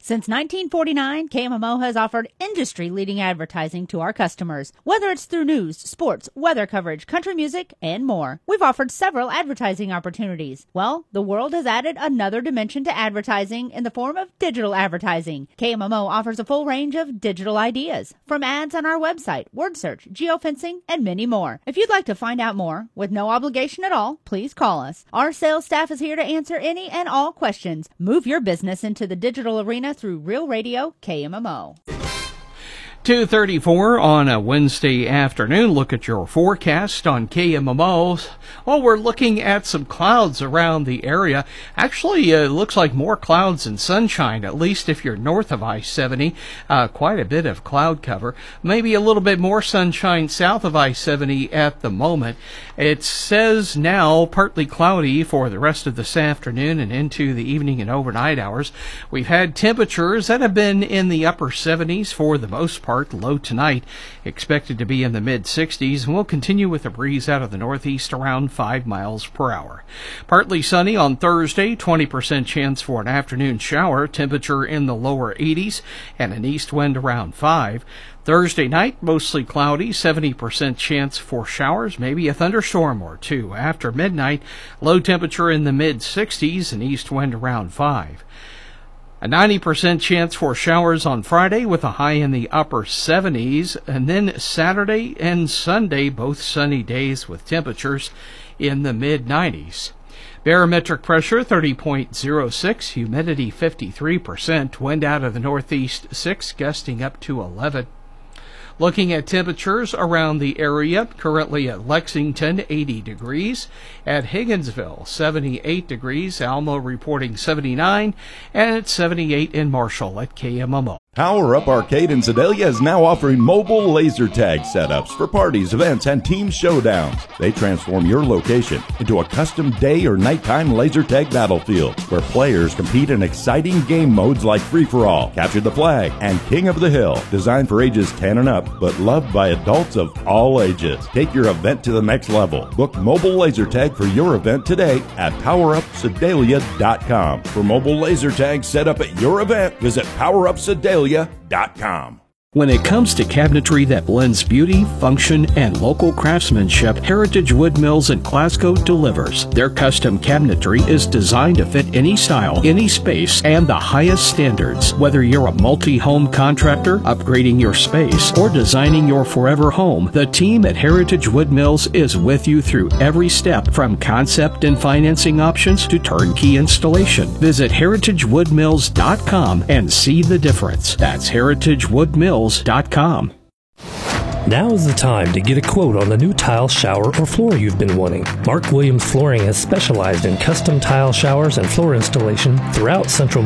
Since 1949, KMMO has offered industry-leading advertising to our customers, whether it's through news, sports, weather coverage, country music, and more. We've offered several advertising opportunities. Well, the world has added another dimension to advertising in the form of digital advertising. KMMO offers a full range of digital ideas, from ads on our website, word search, geofencing, and many more. If you'd like to find out more, with no obligation at all, please call us. Our sales staff is here to answer any and all questions. Move your business into the digital arena through Real Radio KMMO. 2:34 on a Wednesday afternoon. Look at your forecast on KMMO. Well, we're looking at some clouds around the area. Actually, it looks like more clouds and sunshine, at least if you're north of I-70. Quite a bit of cloud cover. Maybe a little bit more sunshine south of I-70 at the moment. It says now partly cloudy for the rest of this afternoon and into the evening and overnight hours. We've had temperatures that have been in the upper 70s for the most part. Low tonight expected to be in the mid-60s, and we'll continue with a breeze out of the northeast around 5 miles per hour. Partly sunny on Thursday, 20% chance for an afternoon shower, temperature in the lower 80s, and an east wind around 5. Thursday night, mostly cloudy, 70% chance for showers, maybe a thunderstorm or two. After midnight, low temperature in the mid-60s, and east wind around 5. A 90% chance for showers on Friday with a high in the upper 70s, and then Saturday and Sunday, both sunny days with temperatures in the mid-90s. Barometric pressure 30.06, humidity 53%, wind out of the northeast 6, gusting up to 11. Looking at temperatures around the area, currently at Lexington, 80 degrees. At Higginsville, 78 degrees. Alma reporting 79. And it's 78 in Marshall at KMMO. Power Up Arcade in Sedalia is now offering mobile laser tag setups for parties, events, and team showdowns. They transform your location into a custom day or nighttime laser tag battlefield where players compete in exciting game modes like Free-for-All, Capture the Flag, and King of the Hill. Designed for ages 10 and up, but loved by adults of all ages. Take your event to the next level. Book mobile laser tag for your event today at PowerUpSedalia.com. For mobile laser tag set up at your event, visit PowerUpSedalia.com. When it comes to cabinetry that blends beauty, function, and local craftsmanship, Heritage Wood Mills in Glasgow delivers. Their custom cabinetry is designed to fit any style, any space, and the highest standards. Whether you're a multi-home contractor, upgrading your space, or designing your forever home, the team at Heritage Wood Mills is with you through every step, from concept and financing options to turnkey installation. Visit heritagewoodmills.com and see the difference. That's heritagewoodmills.com. Now is the time to get a quote on the new tile, shower, or floor you've been wanting. Mark Williams Flooring has specialized in custom tile showers and floor installation throughout Central